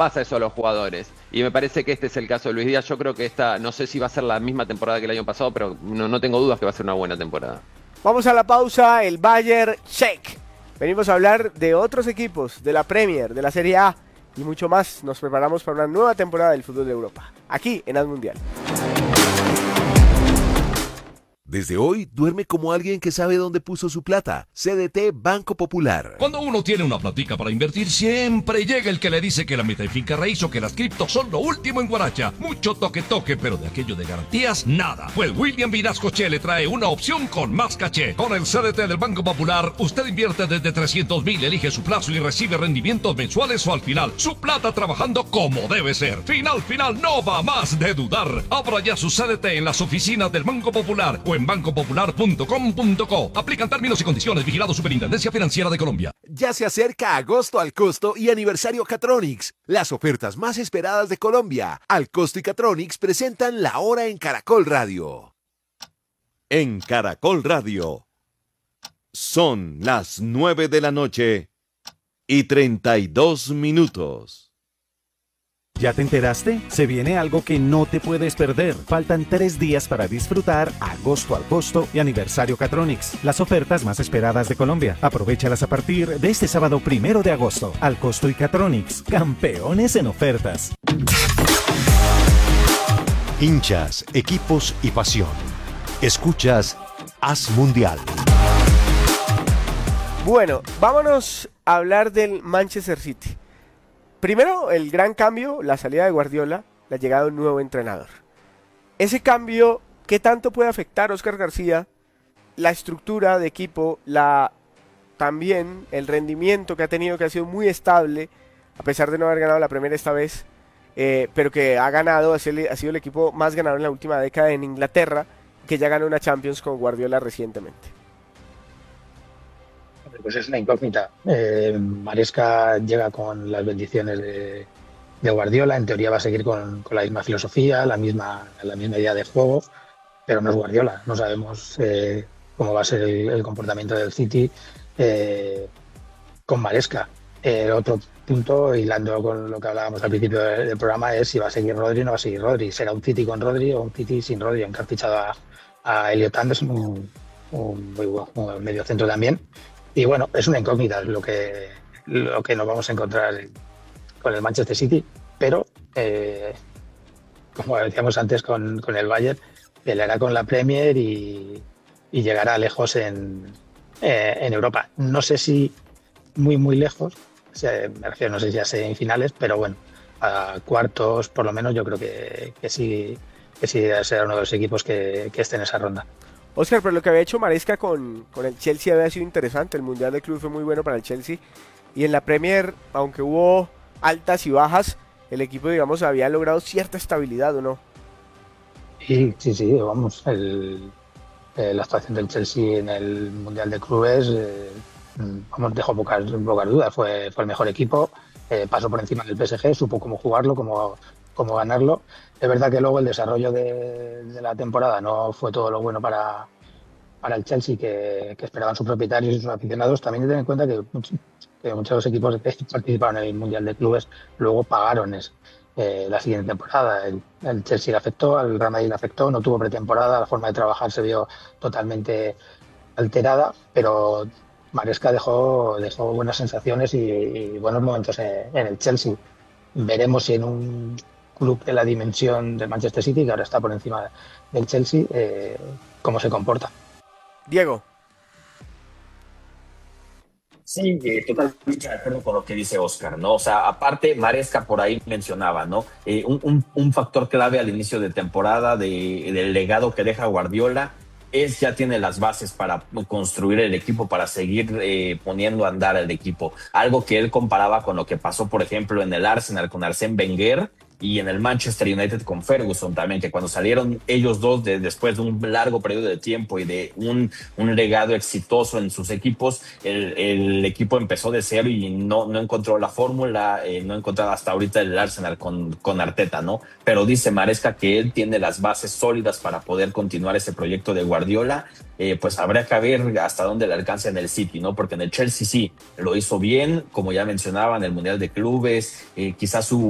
pasa eso a los jugadores. Y me parece que este es el caso de Luis Díaz. Yo creo que esta, no sé si va a ser la misma temporada que el año pasado, pero no tengo dudas que va a ser una buena temporada. Vamos a la pausa, el Bayern check. Venimos a hablar de otros equipos, de la Premier, de la Serie A y mucho más. Nos preparamos para una nueva temporada del fútbol de Europa, aquí en Ad Mundial. Desde hoy, duerme como alguien que sabe dónde puso su plata. CDT Banco Popular. Cuando uno tiene una platica para invertir, siempre llega el que le dice que la meta y finca raíz o que las criptos son lo último en Guaracha. Mucho toque, pero de aquello de garantías, nada. Pues William Vinasco Che le trae una opción con más caché. Con el CDT del Banco Popular, usted invierte desde 300,000, elige su plazo y recibe rendimientos mensuales o al final. Su plata trabajando como debe ser. Final, no va más de dudar. Abra ya su CDT en las oficinas del Banco Popular o en bancopopular.com.co. Aplican términos y condiciones. Vigilado Superintendencia Financiera de Colombia. Ya se acerca agosto al costo y aniversario Catronics. Las ofertas más esperadas de Colombia. Al costo y Catronics presentan la hora en Caracol Radio. En Caracol Radio. Son las 9 de la noche y 32 minutos. ¿Ya te enteraste? Se viene algo que no te puedes perder. Faltan 3 días para disfrutar agosto al costo y aniversario Catronics. Las ofertas más esperadas de Colombia. Aprovéchalas a partir de este sábado 1 de agosto. Al costo y Catronics. Campeones en ofertas. Hinchas, equipos y pasión. Escuchas Haz Mundial. Bueno, vámonos a hablar del Manchester City. Primero, el gran cambio, la salida de Guardiola, la llegada de un nuevo entrenador. Ese cambio, ¿qué tanto puede afectar, Óscar García, la estructura de equipo, también el rendimiento que ha tenido, que ha sido muy estable, a pesar de no haber ganado la Premier esta vez, pero que ha ganado, ha sido el equipo más ganador en la última década en Inglaterra, que ya ganó una Champions con Guardiola recientemente? Pues es una incógnita. Maresca llega con las bendiciones de Guardiola. En teoría va a seguir con la misma filosofía, la misma idea de juego, pero no es Guardiola. No sabemos cómo va a ser el comportamiento del City con Maresca. Otro punto, hilando con lo que hablábamos al principio del programa, es si va a seguir Rodri o no va a seguir Rodri. ¿Será un City con Rodri o un City sin Rodri? Aunque ha fichado a Elliot Anderson, un muy buen medio centro también. Y bueno, es una incógnita lo que nos vamos a encontrar con el Manchester City, pero como decíamos antes con el Bayern, peleará con la Premier y llegará lejos en Europa. No sé si muy lejos, me refiero, no sé si a semifinales, pero bueno, a cuartos por lo menos yo creo que sí será uno de los equipos que esté en esa ronda. Óscar, pero lo que había hecho Maresca con el Chelsea había sido interesante. El Mundial de Club fue muy bueno para el Chelsea. Y en la Premier, aunque hubo altas y bajas, el equipo, digamos, había logrado cierta estabilidad, ¿o no? Sí, vamos. La actuación del Chelsea en el Mundial de Clubes dejó pocas dudas. Fue el mejor equipo, pasó por encima del PSG, supo cómo jugarlo, cómo ganarlo. Es verdad que luego el desarrollo de la temporada no fue todo lo bueno para el Chelsea que esperaban sus propietarios y sus aficionados. También hay que tener en cuenta que muchos de los equipos que participaron en el Mundial de Clubes luego pagaron la siguiente temporada. El Chelsea le afectó, al Real Madrid le afectó, no tuvo pretemporada, la forma de trabajar se vio totalmente alterada, pero Maresca dejó buenas sensaciones y buenos momentos en el Chelsea. Veremos si en un club de la dimensión del Manchester City, que ahora está por encima del Chelsea, cómo se comporta. Diego. Sí, totalmente de acuerdo con lo que dice Óscar, ¿no? O sea, aparte, Maresca por ahí mencionaba, ¿no? Un factor clave al inicio de temporada del legado que deja Guardiola ya tiene las bases para construir el equipo, para seguir poniendo a andar el equipo. Algo que él comparaba con lo que pasó, por ejemplo, en el Arsenal con Arsène Wenger y en el Manchester United con Ferguson también, que cuando salieron ellos dos después de un largo periodo de tiempo y de un legado exitoso en sus equipos, el equipo empezó de cero y no encontró la fórmula, no encontró hasta ahorita el Arsenal con Arteta, ¿no? Pero dice Maresca que él tiene las bases sólidas para poder continuar ese proyecto de Guardiola. Pues habrá que ver hasta dónde le alcanza en el City, ¿no? Porque en el Chelsea sí, lo hizo bien, como ya mencionaba, en el Mundial de Clubes, quizás su